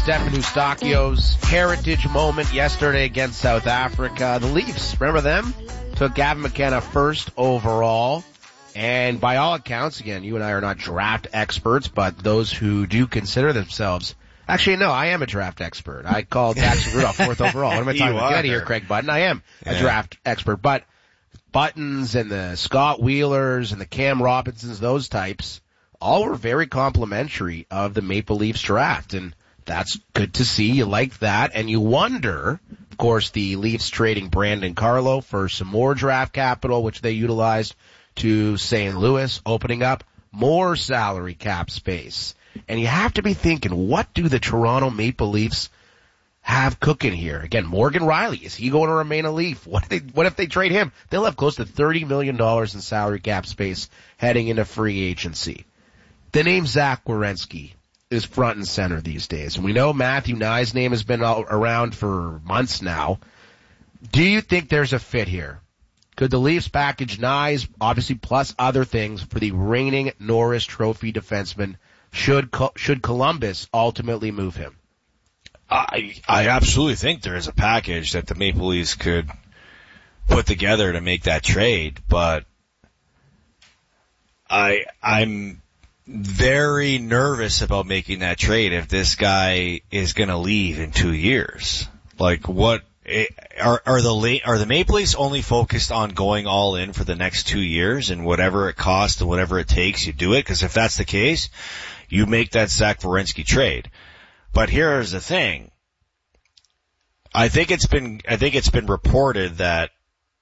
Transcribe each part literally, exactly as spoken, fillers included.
Stefan Eustachio's heritage moment yesterday against South Africa. The Leafs, remember them? Took Gavin McKenna first overall. And by all accounts, again, you and I are not draft experts, but those who do consider themselves, actually, no, I am a draft expert. I called Jackson Rudolph fourth overall. What am I talking about? Get out of here, Craig Button. I am yeah. a draft expert, but Buttons and the Scott Wheelers and the Cam Robinsons, those types, all were very complimentary of the Maple Leafs draft, and that's good to see. You like that, and you wonder, of course, the Leafs trading Brandon Carlo for some more draft capital, which they utilized to Saint Louis, opening up more salary cap space. And you have to be thinking, what do the Toronto Maple Leafs have cooking here? Again, Morgan Rielly, is he going to remain a Leaf? What if they, what if they trade him? They'll have close to thirty million dollars in salary cap space heading into free agency. The name Zach Werenski is front and center these days. And we know Matthew Knies' name has been around for months now. Do you think there's a fit here? Could the Leafs package Knies, obviously plus other things, for the reigning Norris Trophy defenseman should should Columbus ultimately move him? I I absolutely think there is a package that the Maple Leafs could put together to make that trade, but I I'm very nervous about making that trade if this guy is going to leave in two years. Like, what are are the are the Maple Leafs only focused on going all in for the next two years and whatever it costs and whatever it takes, you do it? Because if that's the case, you make that Zach Werenski trade. But here's the thing. I think it's been, I think it's been reported that,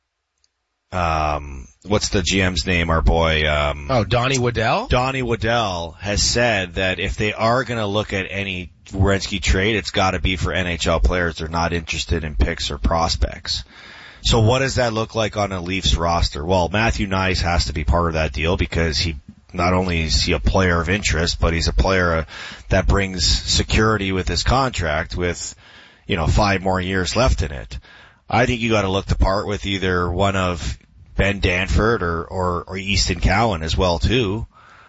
um, what's the G M's name, our boy, um. Oh, Donnie Waddell? Donnie Waddell has said that if they are gonna look at any Werenski trade, it's gotta be for N H L players. They're not interested in picks or prospects. So what does that look like on a Leafs roster? Well, Matthew Knies has to be part of that deal because he, not only is he a player of interest, but he's a player that brings security with his contract with, you know, five more years left in it. I think you got to look to part with either one of Ben Danford or, or, or Easton Cowan as well too.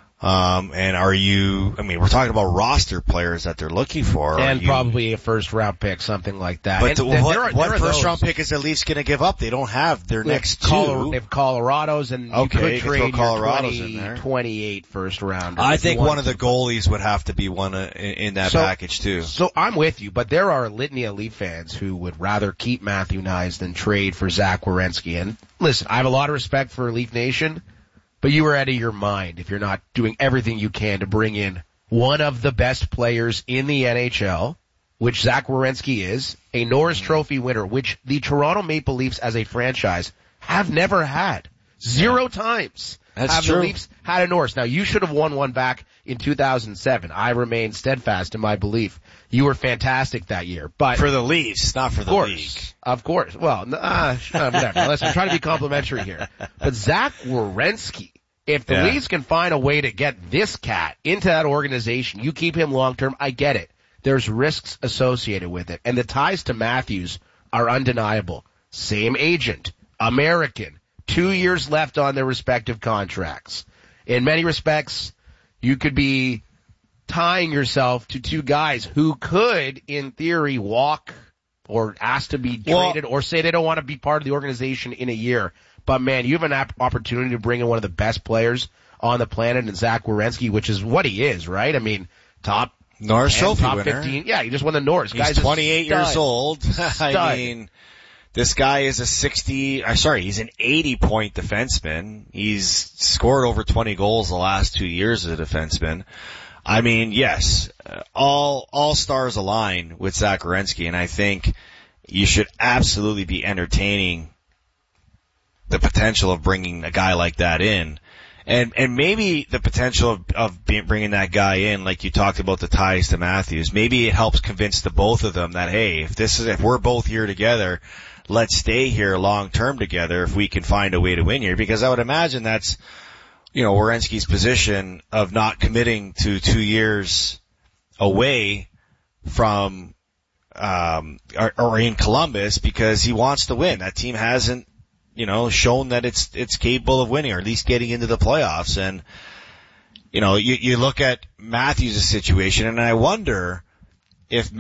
Um, and are you, I mean, we're talking about roster players that they're looking for. And you, probably a first round pick, something like that. But the, and, what, there are, what there first those. round pick is the Leafs going to give up? They don't have their They next have Colo- two. They have Colorado's and okay, you could trade Colorado's your in there. twenty, twenty-eight first rounder. I think one of the goalies would have to be one uh, in, in that so, package too. So I'm with you, but there are a litany of Leaf fans who would rather keep Matthew Knies than trade for Zach Werenski. And listen, I have a lot of respect for Leaf Nation, but you are out of your mind if you're not doing everything you can to bring in one of the best players in the N H L, which Zach Werenski is, a Norris Trophy winner, which the Toronto Maple Leafs as a franchise have never had. Zero yeah. times That's have true. the Leafs had a Norris. Now, you should have won one back in two thousand seven. I remain steadfast in my belief. You were fantastic that year. But for the Leafs, not for the course, league. Of course. Well, uh, whatever. Listen, I'm trying to be complimentary here. But Zach Werenski, if the yeah. Leafs can find a way to get this cat into that organization, you keep him long term, I get it. There's risks associated with it. And the ties to Matthews are undeniable. Same agent, American, two years left on their respective contracts. In many respects, you could be tying yourself to two guys who could, in theory, walk or ask to be traded well, or say they don't want to be part of the organization in a year. But, man, you have an opportunity to bring in one of the best players on the planet in Zach Werenski, which is what he is, right? I mean, top Norris ten, Trophy top winner. fifteen. Yeah, he just won the Norris. He's Guy's twenty-eight years old. Stud. I mean, this guy is a sixty, uh, sorry, he's an eighty-point defenseman. He's scored over twenty goals the last two years as a defenseman. I mean, yes, uh, all all stars align with Zach Werenski, and I think you should absolutely be entertaining the potential of bringing a guy like that in. And, and maybe the potential of, of being, bringing that guy in, like you talked about the ties to Matthews, maybe it helps convince the both of them that, hey, if this is, if we're both here together, let's stay here long term together if we can find a way to win here. Because I would imagine that's, you know, Werenski's position of not committing to two years away from, um, or, or in Columbus because he wants to win. That team hasn't, you know, shown that it's, it's capable of winning or at least getting into the playoffs. And, you know, you, you look at Matthews' situation and I wonder if